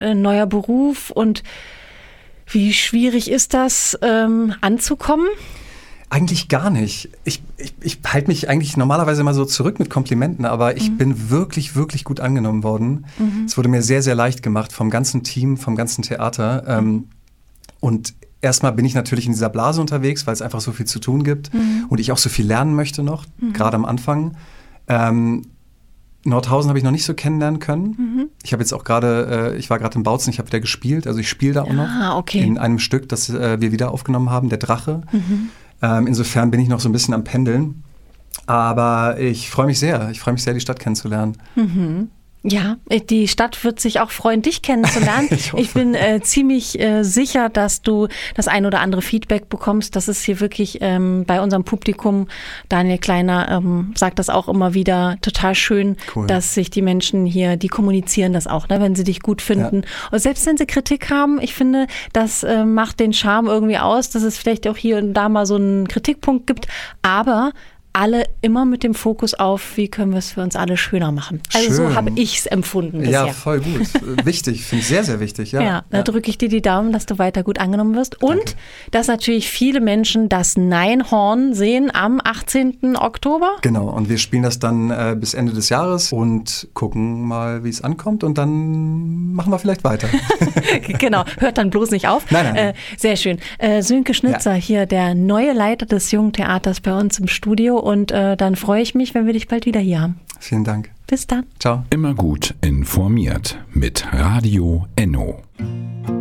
neuer Beruf und wie schwierig ist das, anzukommen? Eigentlich gar nicht. Ich halte mich eigentlich normalerweise immer so zurück mit Komplimenten, aber ich bin wirklich, wirklich gut angenommen worden. Es wurde mir sehr, sehr leicht gemacht vom ganzen Team, vom ganzen Theater. Und erstmal bin ich natürlich in dieser Blase unterwegs, weil es einfach so viel zu tun gibt und ich auch so viel lernen möchte noch, gerade am Anfang. Nordhausen habe ich noch nicht so kennenlernen können. Ich habe jetzt auch gerade, ich war gerade in Bautzen, ich habe wieder gespielt, also ich spiele da auch noch in einem Stück, das wir wieder aufgenommen haben, Der Drache. Insofern bin ich noch so ein bisschen am Pendeln, aber ich freue mich sehr, die Stadt kennenzulernen. Ja, die Stadt wird sich auch freuen, dich kennenzulernen. Ich bin ziemlich sicher, dass du das ein oder andere Feedback bekommst. Das ist hier wirklich bei unserem Publikum, Daniel Kleiner sagt das auch immer wieder, total schön, dass sich die Menschen hier, die kommunizieren das auch, ne, wenn sie dich gut finden. Und selbst wenn sie Kritik haben, ich finde, das macht den Charme irgendwie aus, dass es vielleicht auch hier und da mal so einen Kritikpunkt gibt, aber alle immer mit dem Fokus auf, wie können wir es für uns alle schöner machen. Also so habe ich es empfunden bisher. Ja, voll gut. Wichtig, finde ich sehr, sehr wichtig. Ja, da drücke ich dir die Daumen, dass du weiter gut angenommen wirst. Und Danke. Dass natürlich viele Menschen das Neinhorn sehen am 18. Oktober. Genau, und wir spielen das dann bis Ende des Jahres und gucken mal, wie es ankommt und dann machen wir vielleicht weiter. Genau, hört dann bloß nicht auf. Nein. Sehr schön. Sönke Schnitzer, hier der neue Leiter des Jungen Theaters bei uns im Studio. Und dann freue ich mich, wenn wir dich bald wieder hier haben. Vielen Dank. Bis dann. Ciao. Immer gut informiert mit Radio Enno.